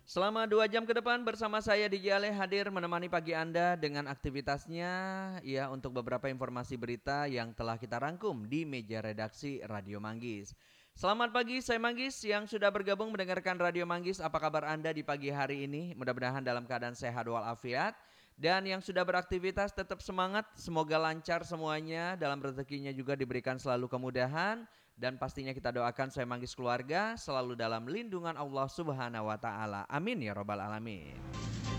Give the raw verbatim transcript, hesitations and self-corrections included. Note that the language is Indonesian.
Selama dua jam ke depan bersama saya D J Ale hadir menemani pagi Anda dengan aktivitasnya ya untuk beberapa informasi berita yang telah kita rangkum di meja redaksi Radio Manggis. Selamat pagi, saya Manggis yang sudah bergabung mendengarkan Radio Manggis. Apa kabar Anda di pagi hari ini? Mudah-mudahan dalam keadaan sehat walafiat. Dan yang sudah beraktivitas tetap semangat, semoga lancar semuanya, dalam rezekinya juga diberikan selalu kemudahan. Dan pastinya kita doakan saya Manggis keluarga selalu dalam lindungan Allah Subhanahu wa taala. Amin ya rabbal alamin.